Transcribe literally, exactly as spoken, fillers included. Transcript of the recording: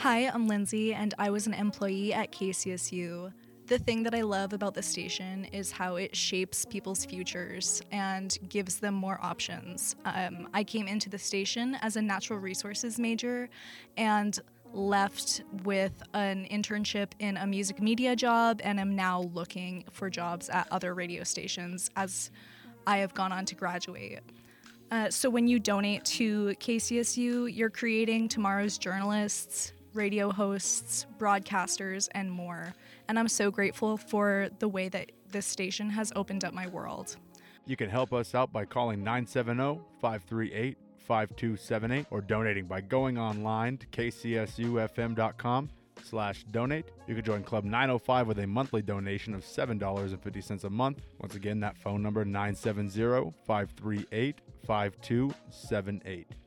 Hi, I'm Lindsay, and I was an employee at K C S U. The thing that I love about the station is how it shapes people's futures and gives them more options. Um, I came into the station as a natural resources major and left with an internship in a music media job, and am now looking for jobs at other radio stations as I have gone on to graduate. Uh, so when you donate to K C S U, you're creating tomorrow's journalists, radio hosts, broadcasters, and more. And I'm so grateful for the way that this station has opened up my world. You can help us out by calling nine seven zero, five three eight, five two seven eight or donating by going online to k c s u f m dot com slash donate. You can join Club nine oh five with a monthly donation of seven dollars and fifty cents a month. Once again, that phone number nine seven zero, five three eight, five two seven eight.